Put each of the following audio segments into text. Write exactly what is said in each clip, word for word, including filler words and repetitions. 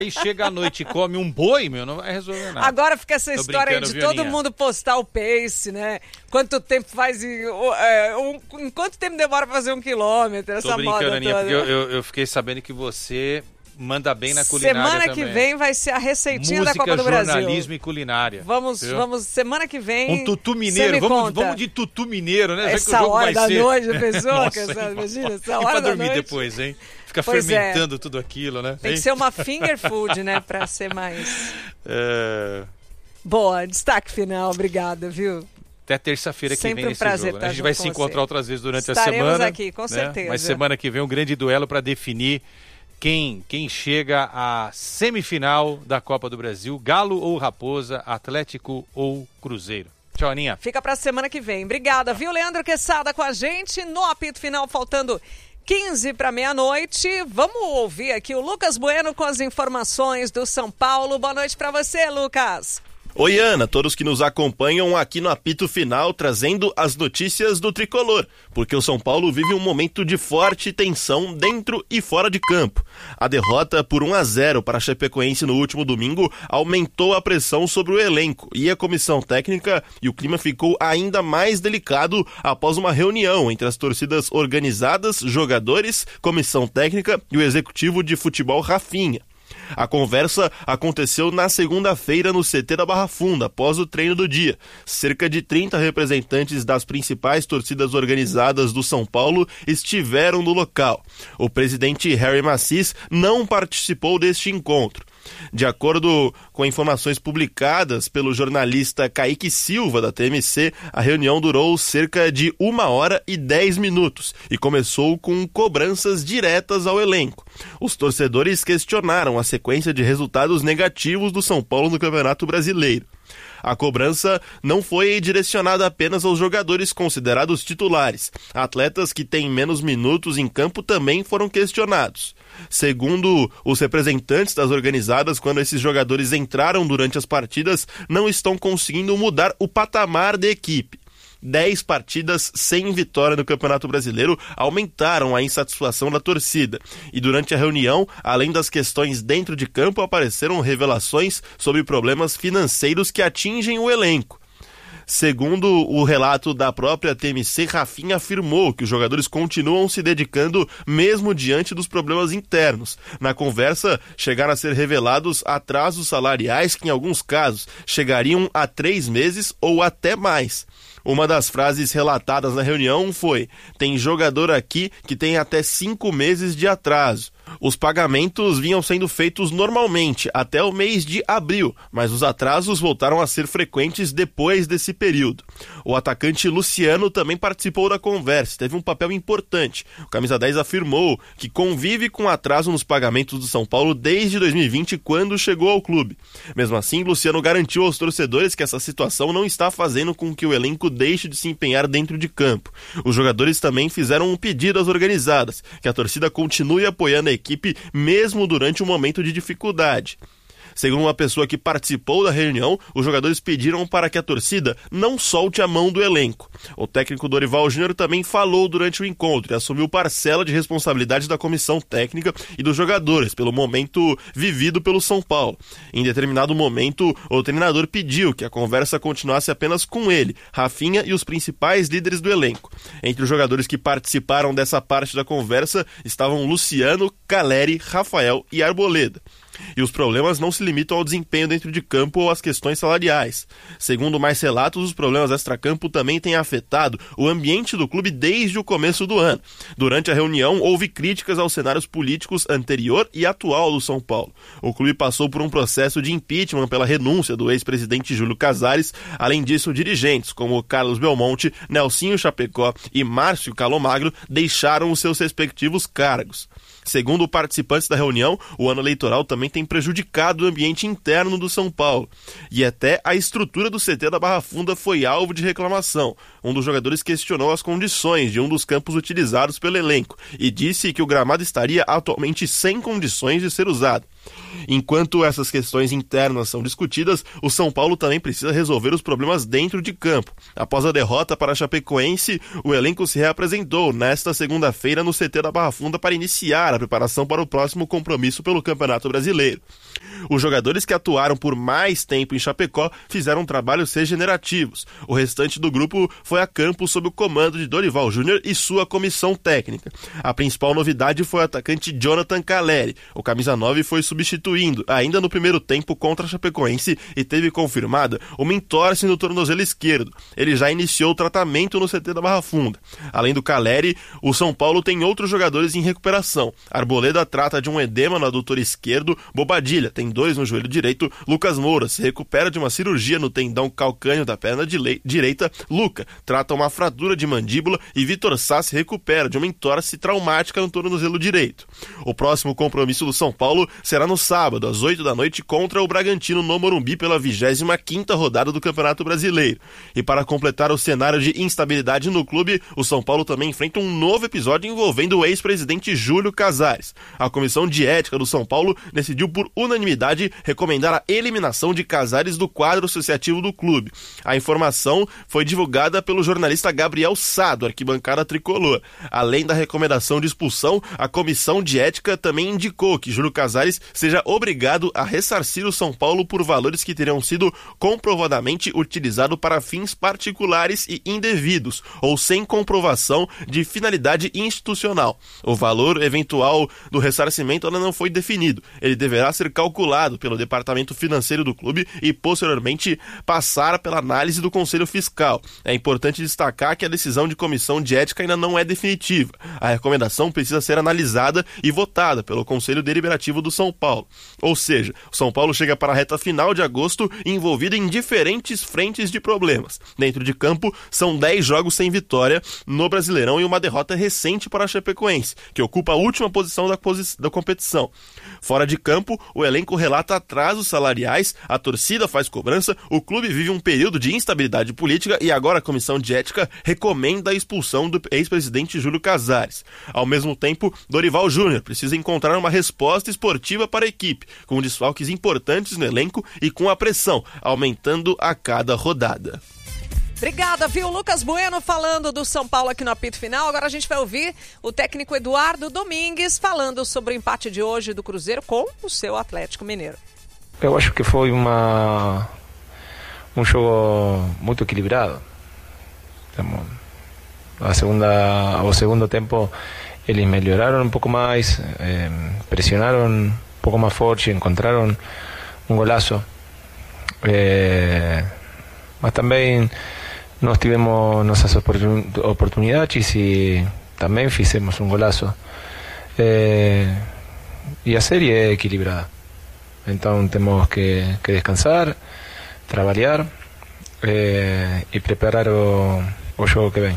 Aí chega à noite e come um boi, meu, não vai resolver nada. Agora fica essa Tô história aí de Vioninha. todo mundo postar o pace, né? Quanto tempo faz... Em, é, um, em quanto tempo demora pra fazer um quilômetro? Essa Tô brincando, moda Aninha, toda. porque eu, eu, eu fiquei sabendo que você manda bem na culinária Semana também. que vem vai ser a receitinha Música, da Copa do Brasil. jornalismo e culinária. Vamos, vamos, semana que vem... Um tutu mineiro, vamos, vamos de tutu mineiro, né? Já Essa que o jogo hora vai da ser... noite, a pessoa, Nossa, que essa, imagina, essa e hora pra da dormir noite. depois, hein? Fica Pois fermentando é. tudo aquilo, né? Tem hein? que ser uma finger food, né? Pra ser mais... É... Boa, destaque final, obrigada, viu? Até terça-feira que Sempre vem um nesse prazer jogo. estar A gente junto vai com se encontrar você. outras vezes durante Estaremos a semana. aqui, com né? certeza. Mas semana que vem um grande duelo para definir quem, quem chega à semifinal da Copa do Brasil, Galo ou Raposa, Atlético ou Cruzeiro. Tchau, Aninha. Fica pra semana que vem. Obrigada, viu, Leandro Quesada com a gente no apito final, faltando quinze para meia-noite. Vamos ouvir aqui o Lucas Bueno com as informações do São Paulo. Boa noite para você, Lucas. Oi, Ana, todos que nos acompanham aqui no apito final, trazendo as notícias do Tricolor, porque o São Paulo vive um momento de forte tensão dentro e fora de campo. A derrota por um a zero para a Chapecoense no último domingo aumentou a pressão sobre o elenco e a comissão técnica, e o clima ficou ainda mais delicado após uma reunião entre as torcidas organizadas, jogadores, comissão técnica e o executivo de futebol Rafinha. A conversa aconteceu na segunda-feira no C T da Barra Funda, após o treino do dia. Cerca de trinta representantes das principais torcidas organizadas do São Paulo estiveram no local. O presidente Harry Macis não participou deste encontro. De acordo com informações publicadas pelo jornalista Kaique Silva, da T M C, a reunião durou cerca de uma hora e dez minutos e começou com cobranças diretas ao elenco. Os torcedores questionaram a sequência de resultados negativos do São Paulo no Campeonato Brasileiro. A cobrança não foi direcionada apenas aos jogadores considerados titulares. Atletas que têm menos minutos em campo também foram questionados. Segundo os representantes das organizadas, quando esses jogadores entraram durante as partidas, não estão conseguindo mudar o patamar da equipe. Dez partidas sem vitória no Campeonato Brasileiro aumentaram a insatisfação da torcida. E durante a reunião, além das questões dentro de campo, apareceram revelações sobre problemas financeiros que atingem o elenco. Segundo o relato da própria T M C, Rafinha afirmou que os jogadores continuam se dedicando mesmo diante dos problemas internos. Na conversa, chegaram a ser revelados atrasos salariais que, em alguns casos, chegariam a três meses ou até mais. Uma das frases relatadas na reunião foi: tem jogador aqui que tem até cinco meses de atraso. Os pagamentos vinham sendo feitos normalmente até o mês de abril, mas os atrasos voltaram a ser frequentes depois desse período. O atacante Luciano também participou da conversa, teve um papel importante. O camisa dez afirmou que convive com atraso nos pagamentos do São Paulo desde dois mil e vinte, quando chegou ao clube. Mesmo assim, Luciano garantiu aos torcedores que essa situação não está fazendo com que o elenco deixe de se empenhar dentro de campo. Os jogadores também fizeram um pedido às organizadas, que a torcida continue apoiando a equipe mesmo durante um momento de dificuldade. Segundo uma pessoa que participou da reunião, os jogadores pediram para que a torcida não solte a mão do elenco. O técnico Dorival Júnior também falou durante o encontro e assumiu parcela de responsabilidade da comissão técnica e dos jogadores pelo momento vivido pelo São Paulo. Em determinado momento, o treinador pediu que a conversa continuasse apenas com ele, Rafinha e os principais líderes do elenco. Entre os jogadores que participaram dessa parte da conversa estavam Luciano, Caleri, Rafael e Arboleda. E os problemas não se limitam ao desempenho dentro de campo ou às questões salariais. Segundo mais relatos, os problemas extracampo também têm afetado o ambiente do clube desde o começo do ano. Durante a reunião, houve críticas aos cenários políticos anterior e atual do São Paulo. O clube passou por um processo de impeachment pela renúncia do ex-presidente Júlio Casares. Além disso, dirigentes como Carlos Belmonte, Nelsinho Chapecó e Márcio Calomagno deixaram os seus respectivos cargos. Segundo participantes da reunião, o ano eleitoral também tem prejudicado o ambiente interno do São Paulo. E até a estrutura do C T da Barra Funda foi alvo de reclamação. Um dos jogadores questionou as condições de um dos campos utilizados pelo elenco e disse que o gramado estaria atualmente sem condições de ser usado. Enquanto essas questões internas são discutidas, o São Paulo também precisa resolver os problemas dentro de campo. Após a derrota para a Chapecoense, o elenco se reapresentou nesta segunda-feira no C T da Barra Funda para iniciar a preparação para o próximo compromisso pelo Campeonato Brasileiro. Os jogadores que atuaram por mais tempo em Chapecó fizeram trabalhos regenerativos. O restante do grupo foi a campo sob o comando de Dorival Júnior e sua comissão técnica. A principal novidade foi o atacante Jonathan Caleri. O camisa nove foi substituindo, ainda no primeiro tempo contra a Chapecoense, e teve confirmada uma entorse no tornozelo esquerdo. Ele já iniciou o tratamento no C T da Barra Funda. Além do Caleri, o São Paulo tem outros jogadores em recuperação. Arboleda trata de um edema no adutor esquerdo, Bobadilha tem dois no joelho direito, Lucas Moura se recupera de uma cirurgia no tendão calcâneo da perna direita, Luca trata uma fratura de mandíbula e Vitor Sá se recupera de uma entorse traumática no tornozelo direito. O próximo compromisso do São Paulo será no sábado, às oito da noite, contra o Bragantino no Morumbi pela vigésima quinta rodada do Campeonato Brasileiro. E para completar o cenário de instabilidade no clube, o São Paulo também enfrenta um novo episódio envolvendo o ex-presidente Júlio Casares. A Comissão de Ética do São Paulo decidiu por unanimidade recomendar a eliminação de Casares do quadro associativo do clube. A informação foi divulgada pelo jornalista Gabriel Sá, do Arquibancada Tricolor. Além da recomendação de expulsão, a Comissão de Ética também indicou que Júlio Casares seja obrigado a ressarcir o São Paulo por valores que teriam sido comprovadamente utilizados para fins particulares e indevidos, ou sem comprovação de finalidade institucional. O valor eventual do ressarcimento ainda não foi definido. Ele deverá ser calculado pelo departamento financeiro do clube e posteriormente passar pela análise do Conselho Fiscal. É importante destacar que a decisão de comissão de ética ainda não é definitiva. A recomendação precisa ser analisada e votada pelo Conselho Deliberativo do São Paulo. Ou seja, o São Paulo chega para a reta final de agosto envolvido em diferentes frentes de problemas. Dentro de campo, são dez jogos sem vitória no Brasileirão e uma derrota recente para a Chapecoense, que ocupa a última posição da, posi- da competição. Fora de campo, o elenco relata atrasos salariais, a torcida faz cobrança, o clube vive um período de instabilidade política e agora a Comissão de Ética recomenda a expulsão do ex-presidente Júlio Casares. Ao mesmo tempo, Dorival Júnior precisa encontrar uma resposta esportiva para a equipe, com desfalques importantes no elenco e com a pressão aumentando a cada rodada. Obrigada, viu? Lucas Bueno falando do São Paulo aqui no apito final. Agora a gente vai ouvir o técnico Eduardo Domingues falando sobre o empate de hoje do Cruzeiro com o seu Atlético Mineiro. Eu acho que foi uma um jogo muito equilibrado. A segunda, o segundo tempo eles melhoraram um pouco mais, eh, pressionaram um pouco mais forte, encontraram um golaço. Eh, mas também nós tivemos nossas oportunidades e também fizemos um golaço. Eh, e a série é equilibrada. Então temos que, que descansar, trabalhar eh, e preparar o, o jogo que vem.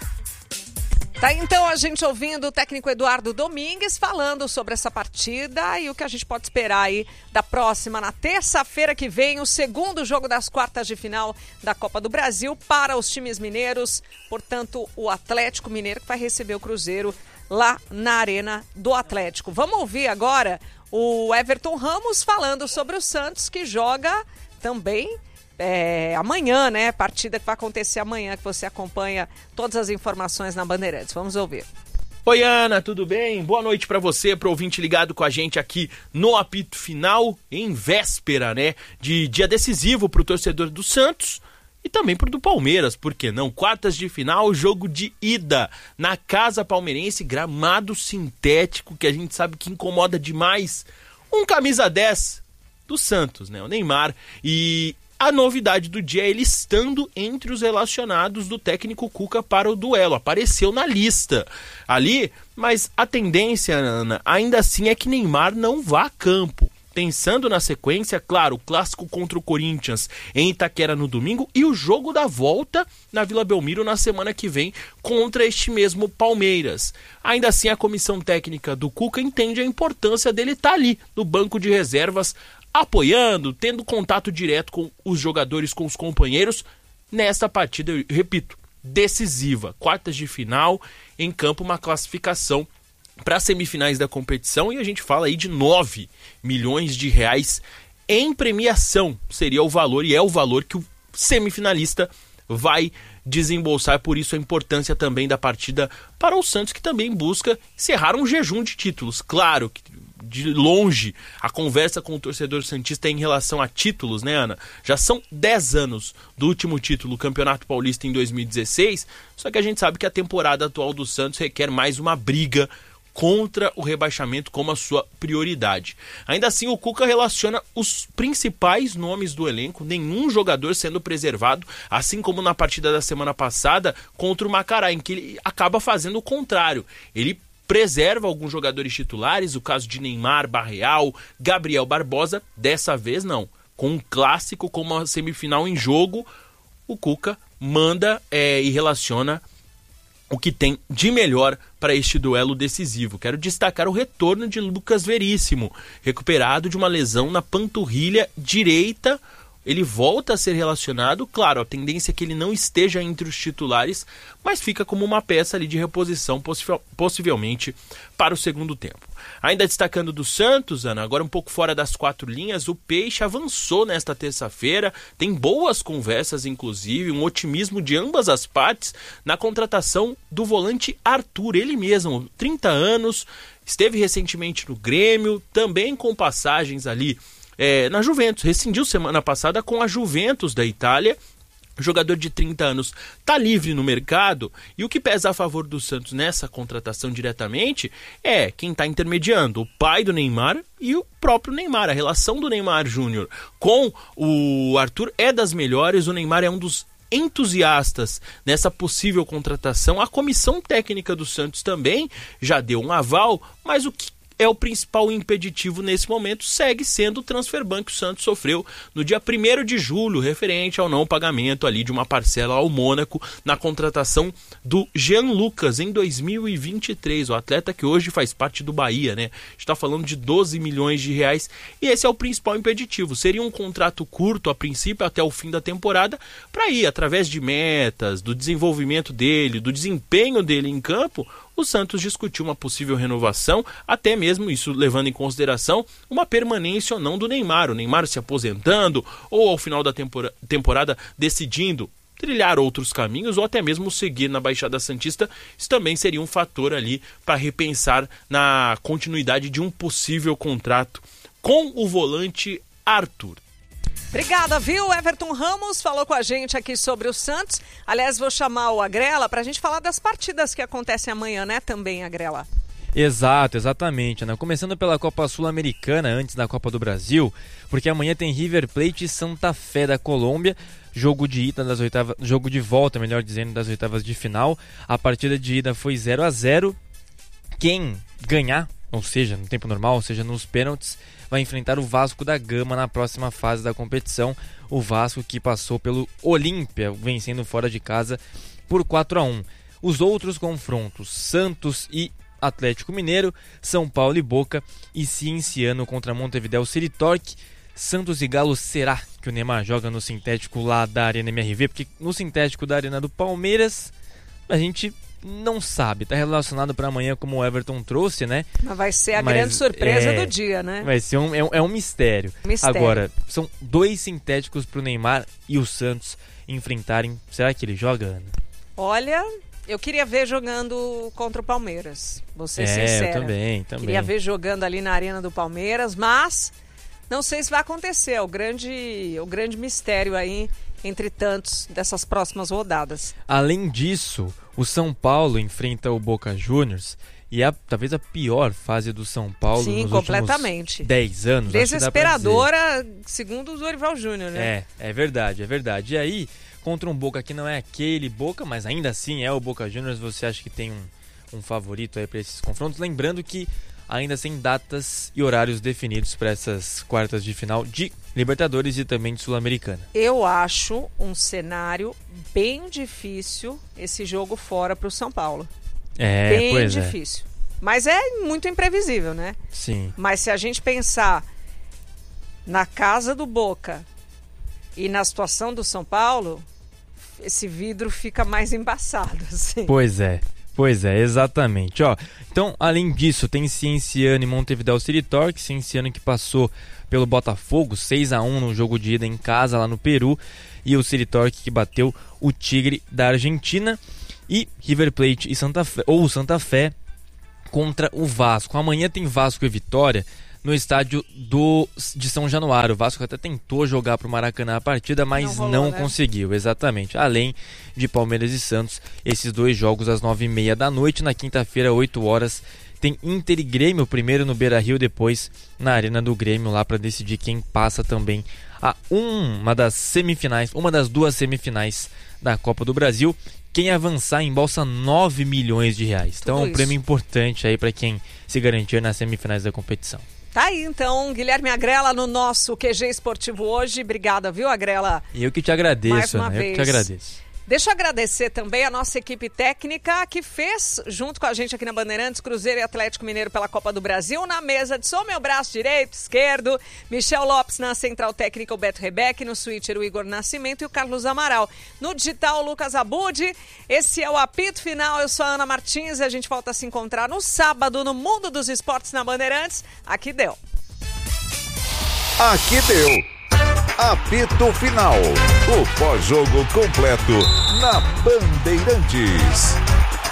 Tá, então a gente ouvindo o técnico Eduardo Domingues falando sobre essa partida e o que a gente pode esperar aí da próxima, na terça-feira que vem, o segundo jogo das quartas de final da Copa do Brasil para os times mineiros, portanto o Atlético Mineiro que vai receber o Cruzeiro lá na Arena do Atlético. Vamos ouvir agora o Everton Ramos falando sobre o Santos, que joga também É, amanhã, né? Partida que vai acontecer amanhã, que você acompanha todas as informações na Bandeirantes. Vamos ouvir. Oi, Ana, tudo bem? Boa noite pra você, pro ouvinte ligado com a gente aqui no apito final, em véspera, né? De dia decisivo pro torcedor do Santos e também pro do Palmeiras, por que não? Quartas de final, jogo de ida na Casa Palmeirense, gramado sintético, que a gente sabe que incomoda demais. Um camisa dez do Santos, né? O Neymar. E a novidade do dia é ele estando entre os relacionados do técnico Cuca para o duelo. Apareceu na lista ali, mas a tendência, Ana, ainda assim é que Neymar não vá a campo. Pensando na sequência, claro, o clássico contra o Corinthians em Itaquera no domingo e o jogo da volta na Vila Belmiro na semana que vem contra este mesmo Palmeiras. Ainda assim, a comissão técnica do Cuca entende a importância dele estar ali no banco de reservas, apoiando, tendo contato direto com os jogadores, com os companheiros, nesta partida, eu repito, decisiva. Quartas de final, em campo, uma classificação para as semifinais da competição, e a gente fala aí de nove milhões de reais em premiação. Seria o valor, e é o valor que o semifinalista vai desembolsar, por isso a importância também da partida para o Santos, que também busca encerrar um jejum de títulos. Claro que de longe a conversa com o torcedor santista é em relação a títulos, né, Ana? Já são dez anos do último título, o Campeonato Paulista em dois mil e dezesseis, só que a gente sabe que a temporada atual do Santos requer mais uma briga contra o rebaixamento como a sua prioridade. Ainda assim, o Cuca relaciona os principais nomes do elenco, nenhum jogador sendo preservado, assim como na partida da semana passada contra o Macará, em que ele acaba fazendo o contrário. Ele preserva alguns jogadores titulares, o caso de Neymar, Barreal, Gabriel Barbosa. Dessa vez não. Com um clássico como a semifinal em jogo, o Cuca manda é, e relaciona o que tem de melhor para este duelo decisivo. Quero destacar o retorno de Lucas Veríssimo, recuperado de uma lesão na panturrilha direita. Ele volta a ser relacionado, claro, a tendência é que ele não esteja entre os titulares, mas fica como uma peça ali de reposição, possivel, possivelmente para o segundo tempo. Ainda destacando do Santos, Ana, agora um pouco fora das quatro linhas, o Peixe avançou nesta terça-feira, tem boas conversas, inclusive, um otimismo de ambas as partes na contratação do volante Arthur, ele mesmo, trinta anos, esteve recentemente no Grêmio, também com passagens ali É, na Juventus, rescindiu semana passada com a Juventus da Itália. O jogador de trinta anos está livre no mercado, e o que pesa a favor do Santos nessa contratação diretamente é quem está intermediando, o pai do Neymar e o próprio Neymar. A relação do Neymar Júnior com o Arthur é das melhores, o Neymar é um dos entusiastas nessa possível contratação. A comissão técnica do Santos também já deu um aval, mas o que é o principal impeditivo nesse momento segue sendo o transfer ban que o Santos sofreu no dia primeiro de julho, referente ao não pagamento ali de uma parcela ao Mônaco na contratação do Jean Lucas em dois mil e vinte e três, o atleta que hoje faz parte do Bahia, né? A gente está falando de doze milhões de reais, e esse é o principal impeditivo. Seria um contrato curto a princípio até o fim da temporada, para ir através de metas, do desenvolvimento dele, do desempenho dele em campo, o Santos discutiu uma possível renovação, até mesmo isso levando em consideração uma permanência ou não do Neymar, o Neymar se aposentando ou ao final da tempora- temporada decidindo trilhar outros caminhos ou até mesmo seguir na Baixada Santista. Isso também seria um fator ali para repensar na continuidade de um possível contrato com o volante Arthur. Obrigada, viu? Everton Ramos falou com a gente aqui sobre o Santos. Aliás, vou chamar o Agrela para a gente falar das partidas que acontecem amanhã, né? Também, Agrela. Exato, exatamente, Ana. Começando pela Copa Sul-Americana, antes da Copa do Brasil, porque amanhã tem River Plate e Santa Fé da Colômbia, jogo de ida das oitavas, jogo de volta, melhor dizendo, das oitavas de final. A partida de ida foi zero a zero. Quem ganhar, ou seja, no tempo normal, ou seja, nos pênaltis, vai enfrentar o Vasco da Gama na próxima fase da competição. O Vasco que passou pelo Olímpia, vencendo fora de casa por quatro a um. Os outros confrontos, Santos e Atlético Mineiro, São Paulo e Boca e Cienciano contra Montevideo City Torque. Santos e Galo, será que o Neymar joga no sintético lá da Arena M R V? Porque no sintético da Arena do Palmeiras a gente não sabe, tá relacionado para amanhã, como o Everton trouxe, né? Mas vai ser a Mas, grande surpresa é, do dia, né? Vai ser um, é, um, é um mistério. mistério. Agora, são dois sintéticos pro Neymar e o Santos enfrentarem. Será que ele joga, Ana? Olha, eu queria ver jogando contra o Palmeiras, vou ser é, sincera. eu também, também. Queria ver jogando ali na Arena do Palmeiras, mas não sei se vai acontecer. É o grande, o grande mistério aí, entre tantos, dessas próximas rodadas. Além disso, o São Paulo enfrenta o Boca Juniors e é a, talvez a pior fase do São Paulo Sim, nos completamente. últimos dez anos. Desesperadora, segundo o Dorival Júnior, né? É, é verdade, é verdade. E aí, contra um Boca que não é aquele Boca, mas ainda assim é o Boca Juniors, você acha que tem um, um favorito aí para esses confrontos? Lembrando que ainda sem datas e horários definidos para essas quartas de final de Libertadores e também de Sul-Americana. Eu acho um cenário bem difícil esse jogo fora para o São Paulo. É, bem pois difícil. É. Mas é muito imprevisível, né? Sim. Mas se a gente pensar na casa do Boca e na situação do São Paulo, esse vidro fica mais embaçado, assim. Pois é. Pois é, exatamente. Ó, então, além disso, tem Cienciano e Montevideo City Torque. Cienciano que passou pelo Botafogo, seis a um no jogo de ida em casa lá no Peru. E o City Torque que bateu o Tigre da Argentina. E River Plate e Santa Fé, ou Santa Fé contra o Vasco. Amanhã tem Vasco e Vitória no estádio do, de São Januário. O Vasco até tentou jogar para o Maracanã a partida, mas não, rolou, não né? conseguiu, exatamente. Além de Palmeiras e Santos, esses dois jogos às nove e meia da noite. Na quinta-feira, oito horas, tem Inter e Grêmio, primeiro no Beira-Rio, depois na Arena do Grêmio, lá para decidir quem passa também a uma das semifinais, uma das duas semifinais da Copa do Brasil. Quem avançar embolsa nove milhões de reais. Então é um prêmio importante aí para quem se garantir nas semifinais da competição. Tá aí, então, Guilherme Agrela no nosso Q G Esportivo hoje. Obrigada, viu, Agrela? E eu que te agradeço, Mais uma né? vez. Eu que te agradeço. Deixa eu agradecer também a nossa equipe técnica que fez, junto com a gente aqui na Bandeirantes, Cruzeiro e Atlético Mineiro pela Copa do Brasil. Na mesa de som, meu braço direito, esquerdo, Michel Lopes na Central Técnica, o Beto Rebeck, no switcher o Igor Nascimento e o Carlos Amaral. No digital, o Lucas Abud. Esse é o Apito Final, eu sou a Ana Martins e a gente volta a se encontrar no sábado no Mundo dos Esportes na Bandeirantes. Aqui deu. Aqui deu. Apito Final. O pós-jogo completo na Bandeirantes.